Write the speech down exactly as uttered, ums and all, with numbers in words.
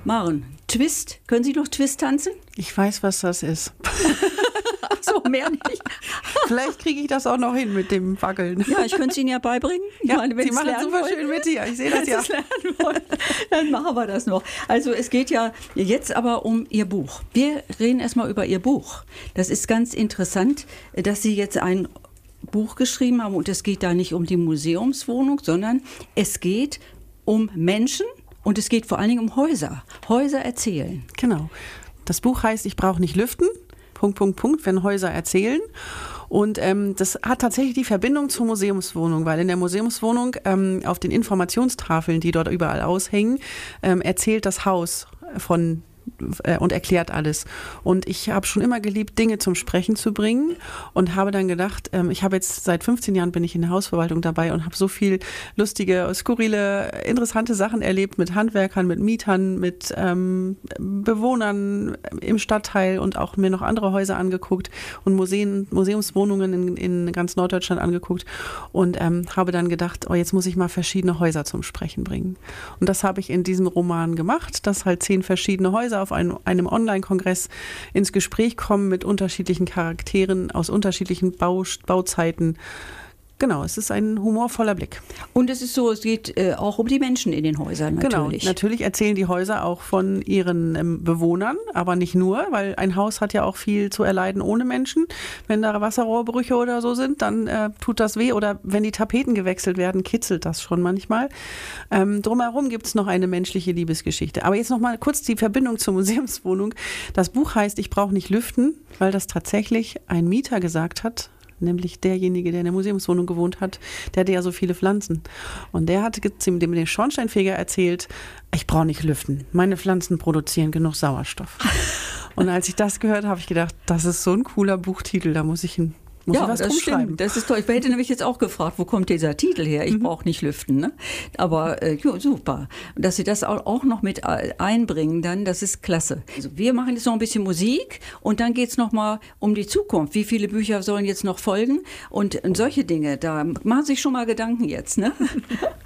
Maren, Twist. Können Sie noch Twist tanzen? Ich weiß, was das ist. Ach so, mehr nicht. Vielleicht kriege ich das auch noch hin mit dem Wackeln. Ja, ich könnte es Ihnen ja beibringen. Ich Ja, meine, wenn Sie Sie machen lernen super wollen, schön mit dir. Ich sehe das wenn ja. Sie es lernen wollen, dann machen wir das noch. Also es geht ja jetzt aber um Ihr Buch. Wir reden erstmal über Ihr Buch. Das ist ganz interessant, dass Sie jetzt ein Buch geschrieben haben und es geht da nicht um die Museumswohnung, sondern es geht um Menschen und es geht vor allen Dingen um Häuser. Häuser erzählen. Genau. Das Buch heißt Ich brauche nicht lüften, Punkt, Punkt, Punkt, wenn Häuser erzählen. Und ähm, das hat tatsächlich die Verbindung zur Museumswohnung, weil in der Museumswohnung ähm, auf den Informationstafeln, die dort überall aushängen, ähm, erzählt das Haus von und erklärt alles. Und ich habe schon immer geliebt, Dinge zum Sprechen zu bringen und habe dann gedacht, ähm, ich habe jetzt seit fünfzehn Jahren bin ich in der Hausverwaltung dabei und habe so viel lustige, skurrile, interessante Sachen erlebt mit Handwerkern, mit Mietern, mit ähm, Bewohnern im Stadtteil und auch mir noch andere Häuser angeguckt und Museen, Museumswohnungen in, in ganz Norddeutschland angeguckt und ähm, habe dann gedacht, oh, jetzt muss ich mal verschiedene Häuser zum Sprechen bringen. Und das habe ich in diesem Roman gemacht, dass halt zehn verschiedene Häuser auf einem, einem Online-Kongress ins Gespräch kommen mit unterschiedlichen Charakteren aus unterschiedlichen Bau, Bauzeiten. Genau, es ist ein humorvoller Blick. Und es ist so, es geht äh, auch um die Menschen in den Häusern natürlich. Genau, natürlich erzählen die Häuser auch von ihren ähm, Bewohnern, aber nicht nur, weil ein Haus hat ja auch viel zu erleiden ohne Menschen. Wenn da Wasserrohrbrüche oder so sind, dann äh, tut das weh. Oder wenn die Tapeten gewechselt werden, kitzelt das schon manchmal. Ähm, drumherum gibt es noch eine menschliche Liebesgeschichte. Aber jetzt noch mal kurz die Verbindung zur Museumswohnung. Das Buch heißt Ich brauche nicht lüften, weil das tatsächlich ein Mieter gesagt hat, nämlich derjenige, der in der Museumswohnung gewohnt hat, der hatte ja so viele Pflanzen. Und der hat dem, dem den Schornsteinfeger erzählt, ich brauche nicht lüften, meine Pflanzen produzieren genug Sauerstoff. Und als ich das gehört habe, habe ich gedacht, das ist so ein cooler Buchtitel, da muss ich hin. Muss ja, ich was das umschreiben. stimmt. Das ist toll. Ich hätte nämlich jetzt auch gefragt, wo kommt dieser Titel her? Ich mhm. brauche nicht lüften. Ne? Aber äh, jo, super. Dass Sie das auch, auch noch mit einbringen, dann, das ist klasse. Also wir machen jetzt noch ein bisschen Musik und dann geht es nochmal um die Zukunft. Wie viele Bücher sollen jetzt noch folgen? Und, und solche Dinge, da machen Sie sich schon mal Gedanken jetzt. Ne?